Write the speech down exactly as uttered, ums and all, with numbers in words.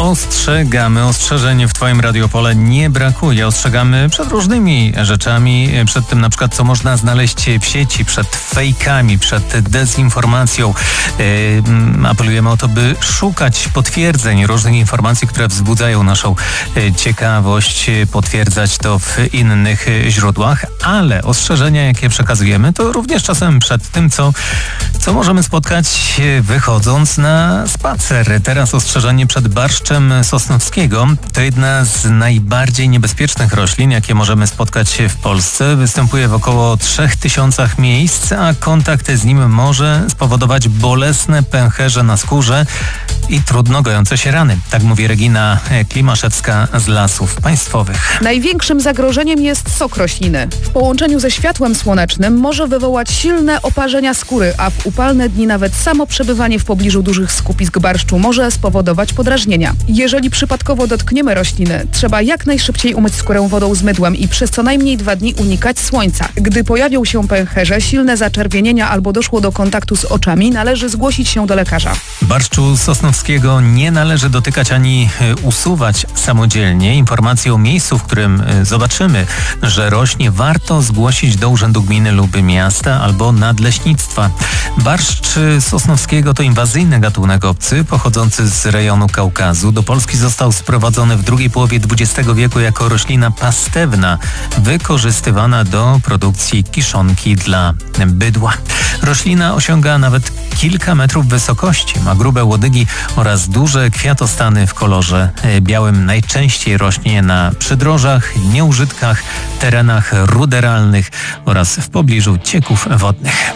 Ostrzegamy, ostrzeżeń w Twoim Radiopole nie brakuje. Ostrzegamy przed różnymi rzeczami, przed tym na przykład, co można znaleźć w sieci, przed fejkami, przed dezinformacją. Yy, apelujemy o to, by szukać potwierdzeń różnych informacji, które wzbudzają naszą ciekawość, potwierdzać to w innych źródłach, ale ostrzeżenia, jakie przekazujemy, to również czasem przed tym, co, co możemy spotkać wychodząc na spacer. Teraz ostrzeżenie przed barszczem sosnowskiego. To jedna z najbardziej niebezpiecznych roślin, jakie możemy spotkać w Polsce. Występuje w około trzech tysiącach miejsc, a kontakt z nim może spowodować bolesne pęcherze na skórze i trudno gojące się rany. Tak mówi Regina Klimaszewska z Lasów Państwowych. Największym zagrożeniem jest sok rośliny. W połączeniu ze światłem słonecznym może wywołać silne oparzenia skóry, a w upalne dni nawet samo przebywanie w pobliżu dużych skupisk barszczu może spowodować podrażnienia. Jeżeli przypadkowo dotkniemy rośliny, trzeba jak najszybciej umyć skórę wodą z mydłem i przez co najmniej dwa dni unikać słońca. Gdy pojawią się pęcherze, silne zaczerwienienia albo doszło do kontaktu z oczami, należy zgłosić się do lekarza. Barszczu sosnowskiego nie należy dotykać ani usuwać samodzielnie. Informacje o miejscu, w którym zobaczymy, że rośnie, warto zgłosić do Urzędu Gminy lub Miasta albo Nadleśnictwa. Barszcz sosnowskiego to inwazyjny gatunek obcy pochodzący z rejonu Kaukazu. Do Polski został sprowadzony w drugiej połowie dwudziestego wieku jako roślina pastewna, wykorzystywana do produkcji kiszonki dla bydła. Roślina osiąga nawet kilka metrów wysokości, ma grube łodygi oraz duże kwiatostany w kolorze białym. Najczęściej rośnie na przydrożach, nieużytkach, terenach ruderalnych oraz w pobliżu cieków wodnych.